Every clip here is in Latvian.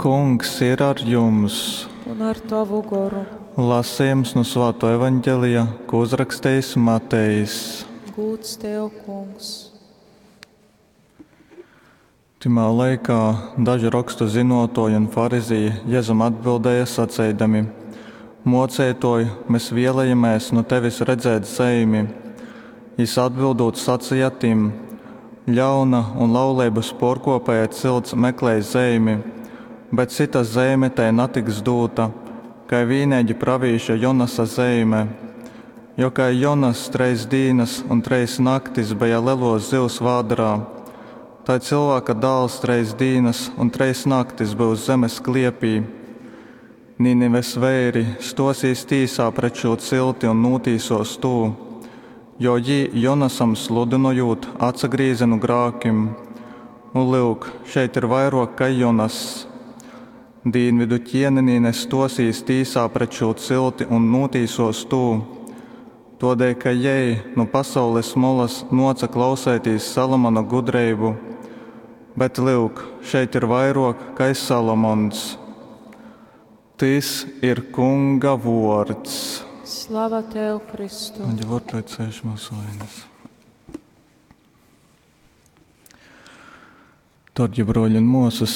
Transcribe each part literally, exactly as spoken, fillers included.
Kungs ir ar jums. Un ar tavu garu. Lasījums no Svētā evaņģēlija, ko uzrakstījis Matejs. Gūts tev, Kungs. Timā laikā daži rakstu zinotoji un farizēji Jēzum atbildēja sacīdami: Mocētoji, mēs vēlējamies no tevis redzēt zīmi. Jis atbildot sacīja tim: Ļauna un laulības porkopēja cilts meklē zīmi, bet cita zīme tai netiks dota, kā vīnēģi pravīša Jonasa zīme. Jo kā Jonas treis dīnas un treis naktis bija lelos zivs vādarā, tā cilvēka dēls treis dīnas un treis naktis būs zemes kliepī. Nīnives vēri stosīs tīsā pret šo cilti un nūtīsos tū, jo jī Jonasam sludinojot atsagrīze no grākim. Un lūk, šeit ir vairāk kā Jonas. Dīnvidu ķienenīne stosīs tīsā pret šo cilti un nūtīsos tū, todēļ, ka jei no pasaules molas noca klausētīs Salamana gudreibu, bet lūk, šeit ir vairāk kā Salamons. Tas ir Kunga vārds. Slava tev, Kristu. Un jau var cēš mūsu vainas. Torģi broļi un mūsas.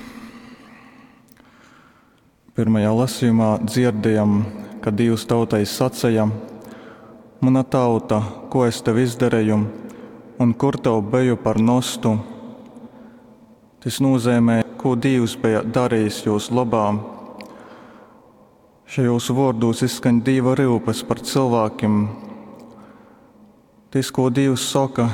Pirmajā lasījumā dzirdējam, ka Dievs tautai sacīja: Mana tauta, ko es tev izdarīju, un kur tev biju par nostu? Tas nozīmē, ko Dievs bija darījis jūs labā. Šajos vārdos izskan Dieva rūpes par cilvēkiem. Tas, ko Dievs saka,